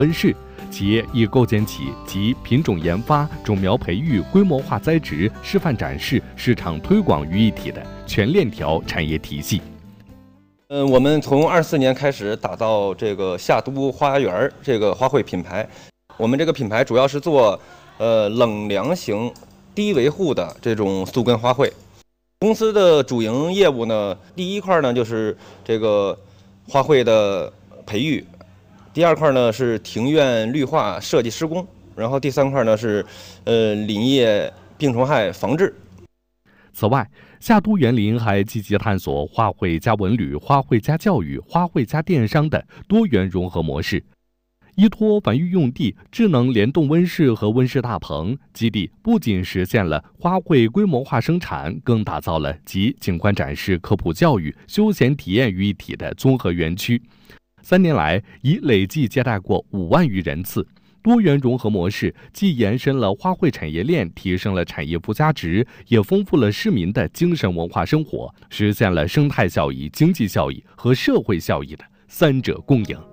温室，企业已构建起集品种研发、种苗培育、规模化栽植、示范展示、市场推广于一体的全链条产业体系。 我们从24年开始打造这个夏都花园这个花卉品牌。我们这个品牌主要是做冷凉型、低维护的这种宿根花卉。公司的主营业务呢，第一块呢就是这个花卉的培育，第二块呢是庭院绿化设计施工，然后第三块呢是林业病虫害防治。 此外，夏都园林还积极探索花卉加文旅、花卉加教育、花卉加电商的多元融合模式。依托繁育用地、智能联动温室和温室大棚基地，不仅实现了花卉规模化生产，更打造了集景观展示、科普教育、休闲体验于一体的综合园区。3年来，已累计接待过5万余人次。多元融合模式既延伸了花卉产业链，提升了产业附加值，也丰富了市民的精神文化生活，实现了生态效益、经济效益和社会效益的3者共赢。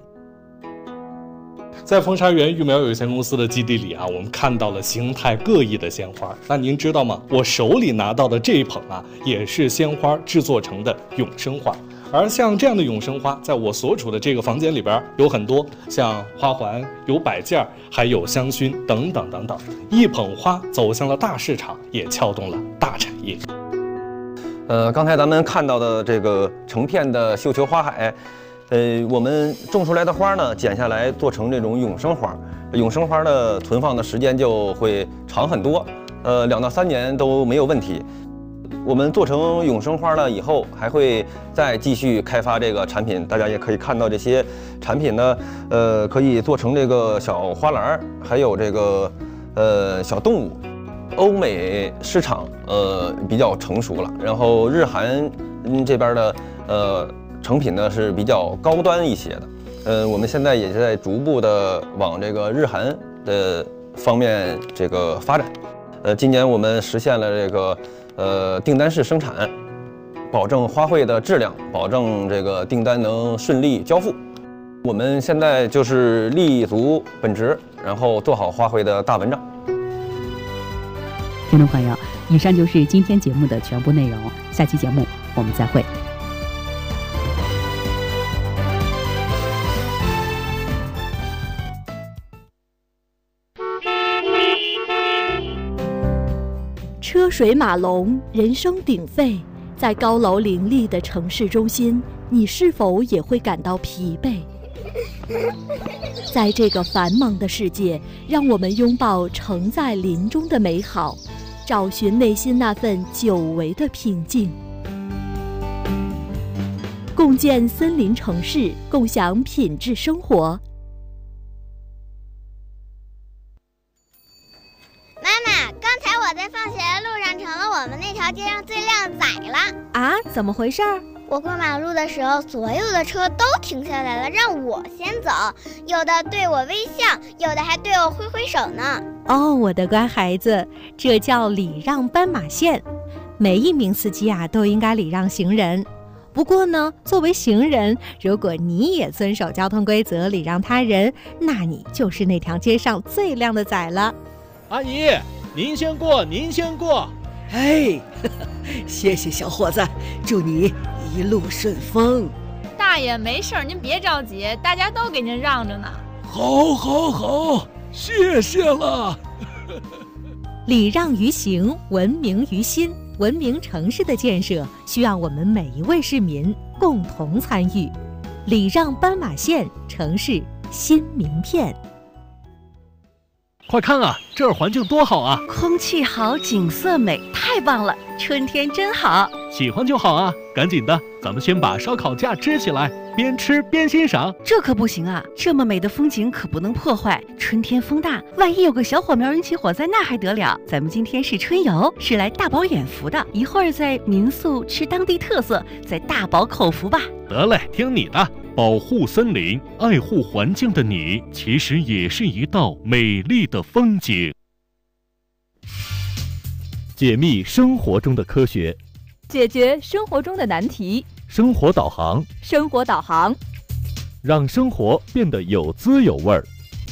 在风沙园育苗有限公司的基地里啊，我们看到了形态各异的鲜花。那您知道吗？我手里拿到的这一捧啊，也是鲜花制作成的永生花。而像这样的永生花，在我所处的这个房间里边有很多，像花环、有摆件，还有香薰等等等等。一捧花走向了大市场，也撬动了大产业。 刚才咱们看到的这个成片的绣球花海。我们种出来的花呢，剪下来做成这种永生花。永生花的存放的时间就会长很多，2到3年都没有问题。我们做成永生花了以后，还会再继续开发这个产品。大家也可以看到这些产品呢，可以做成这个小花篮，还有这个小动物。欧美市场比较成熟了，然后日韩这边的成品呢是比较高端一些的，我们现在也在逐步的往这个日韩的方面这个发展。今年我们实现了这个订单式生产，保证花卉的质量，保证这个订单能顺利交付。我们现在就是立足本职，然后做好花卉的大文章。 听众朋友，以上就是今天节目的全部内容，下期节目我们再会。 车水马龙，人声鼎沸，在高楼林立的城市中心，你是否也会感到疲惫？在这个繁忙的世界，让我们拥抱承在林中的美好，找寻内心那份久违的平静。共建森林城市，共享品质生活。 妈妈，刚才我在放学的路上成了我们那条街上最靓仔了。 啊，怎么回事？ 我过马路的时候，所有的车都停下来了，让我先走，有的对我微笑，有的还对我挥挥手呢。 哦，我的乖孩子，这叫礼让斑马线。每一名司机啊，都应该礼让行人。不过呢，作为行人，如果你也遵守交通规则，礼让他人，那你就是那条街上最靓的仔了。 阿姨，您先过，您先过。 哎，谢谢小伙子，祝你一路顺风。 大爷没事，您别着急，大家都给您让着呢。 好，好，好，谢谢了。 礼让于行，文明于心。文明城市的建设需要我们每一位市民共同参与。礼让斑马线，城市新名片。 快看啊，这儿环境多好啊！ 空气好，景色美，太棒了！春天真好。 喜欢就好啊，赶紧的，咱们先把烧烤架支起来，边吃边欣赏。 这可不行啊，这么美的风景可不能破坏。春天风大，万一有个小火苗引起火灾，那还得了？咱们今天是春游，是来大饱眼福的。一会儿在民宿吃当地特色，再大饱口福吧。 得嘞，听你的。保护森林、爱护环境的你，其实也是一道美丽的风景。 解密生活中的科学， 解决生活中的难题。 生活导航， 生活导航， 让生活变得有滋有味儿。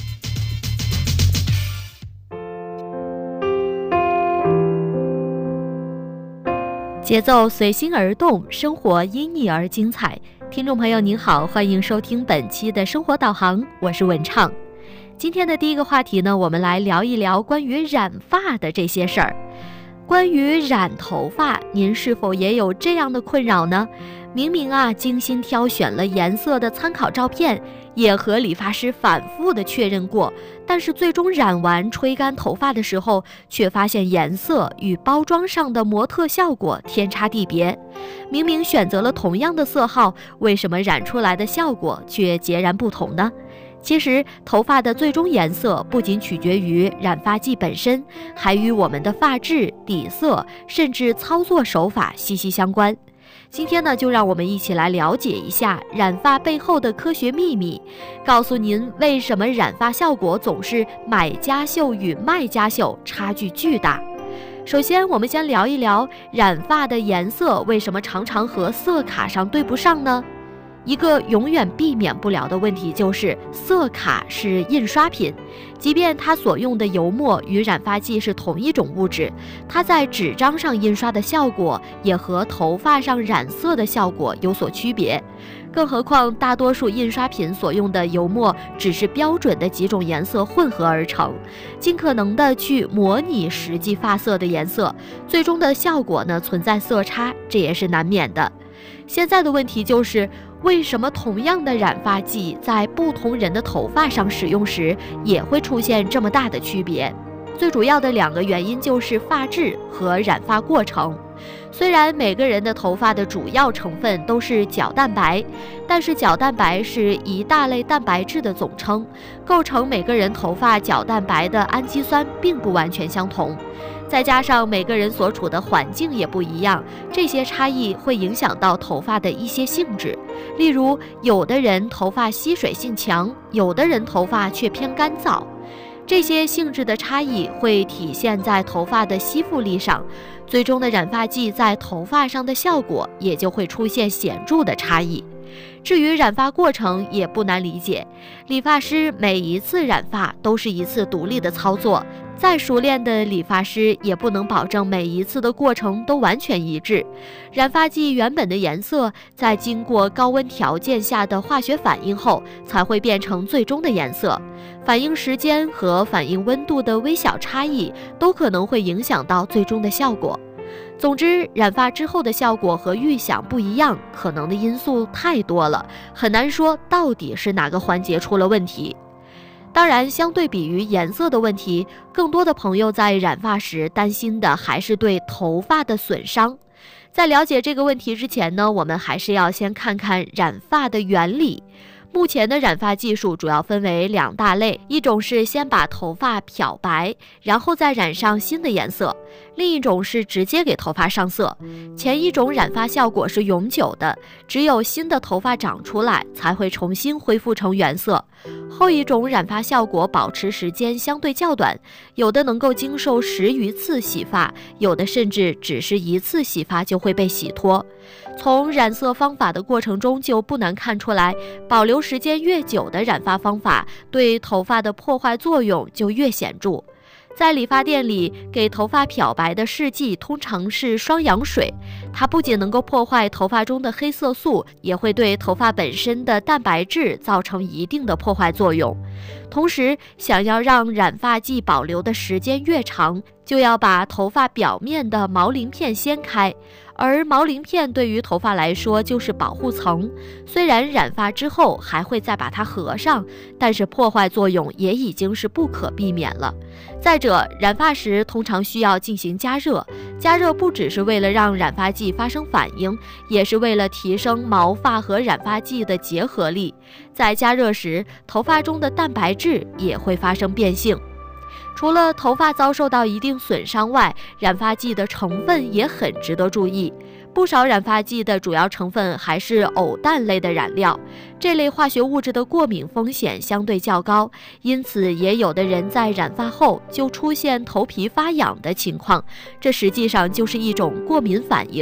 节奏随心而动，生活因你而精彩。听众朋友您好，欢迎收听本期的生活导航，我是文畅。今天的第一个话题呢，我们来聊一聊关于染发的这些事儿。关于染头发，您是否也有这样的困扰呢？明明精心挑选了颜色的参考照片，也和理发师反复的确认过，但是最终染完吹干头发的时候，却发现颜色与包装上的模特效果天差地别。明明选择了同样的色号，为什么染出来的效果却截然不同呢？其实头发的最终颜色不仅取决于染发剂本身，还与我们的发质、底色甚至操作手法息息相关。今天呢，就让我们一起来了解一下染发背后的科学秘密，告诉您为什么染发效果总是买家秀与卖家秀差距巨大。首先，我们先聊一聊染发的颜色为什么常常和色卡上对不上呢？一个永远避免不了的问题就是色卡是印刷品，即便它所用的油墨与染发剂是同一种物质，它在纸张上印刷的效果也和头发上染色的效果有所区别。更何况大多数印刷品所用的油墨只是标准的几种颜色混合而成，尽可能的去模拟实际发色的颜色，最终的效果呢存在色差，这也是难免的。现在的问题就是为什么同样的染发剂在不同人的头发上使用时也会出现这么大的区别？最主要的两个原因就是发质和染发过程。虽然每个人的头发的主要成分都是角蛋白，但是角蛋白是一大类蛋白质的总称，构成每个人头发角蛋白的氨基酸并不完全相同。再加上每个人所处的环境也不一样，这些差异会影响到头发的一些性质。例如，有的人头发吸水性强，有的人头发却偏干燥。这些性质的差异会体现在头发的吸附力上，最终的染发剂在头发上的效果也就会出现显著的差异。至于染发过程也不难理解，理发师每一次染发都是一次独立的操作，再熟练的理发师也不能保证每一次的过程都完全一致。染发剂原本的颜色在经过高温条件下的化学反应后才会变成最终的颜色，反应时间和反应温度的微小差异都可能会影响到最终的效果。总之，染发之后的效果和预想不一样，可能的因素太多了，很难说到底是哪个环节出了问题。当然，相对比于颜色的问题，更多的朋友在染发时担心的还是对头发的损伤。在了解这个问题之前呢，我们还是要先看看染发的原理。目前的染发技术主要分为两大类，一种是先把头发漂白，然后再染上新的颜色，另一种是直接给头发上色。前一种染发效果是永久的，只有新的头发长出来才会重新恢复成原色。后一种染发效果保持时间相对较短，有的能够经受10余次洗发，有的甚至只是一次洗发就会被洗脱。从染色方法的过程中就不难看出来，保留时间越久的染发方法对头发的破坏作用就越显著。在理发店里给头发漂白的试剂通常是双氧水，它不仅能够破坏头发中的黑色素，也会对头发本身的蛋白质造成一定的破坏作用。同时，想要让染发剂保留的时间越长，就要把头发表面的毛鳞片掀开，而毛鳞片对于头发来说就是保护层，虽然染发之后还会再把它合上，但是破坏作用也已经是不可避免了。再者，染发时通常需要进行加热，加热不只是为了让染发剂发生反应，也是为了提升毛发和染发剂的结合力。在加热时，头发中的蛋白质也会发生变性。除了头发遭受到一定损伤外，染发剂的成分也很值得注意。不少染发剂的主要成分还是偶氮类的染料，这类化学物质的过敏风险相对较高，因此也有的人在染发后就出现头皮发痒的情况，这实际上就是一种过敏反应。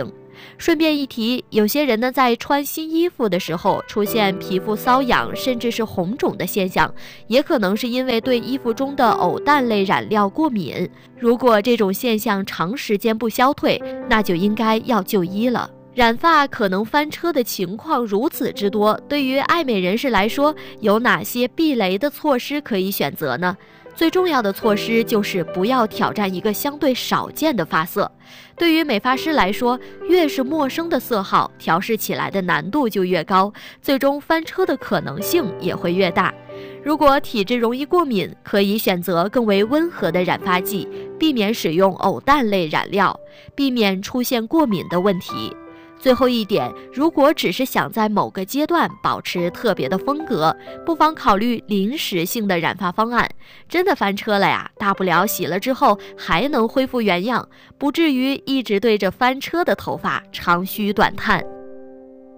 顺便一提，有些人呢在穿新衣服的时候出现皮肤瘙痒甚至是红肿的现象，也可能是因为对衣服中的偶氮类染料过敏。如果这种现象长时间不消退，那就应该要就医了。染发可能翻车的情况如此之多，对于爱美人士来说，有哪些避雷的措施可以选择呢？最重要的措施就是不要挑战一个相对少见的发色。对于美发师来说，越是陌生的色号，调试起来的难度就越高，最终翻车的可能性也会越大。如果体质容易过敏，可以选择更为温和的染发剂，避免使用偶氮类染料，避免出现过敏的问题。最后一点，如果只是想在某个阶段保持特别的风格，不妨考虑临时性的染发方案。真的翻车了呀，大不了洗了之后还能恢复原样，不至于一直对着翻车的头发长吁短叹。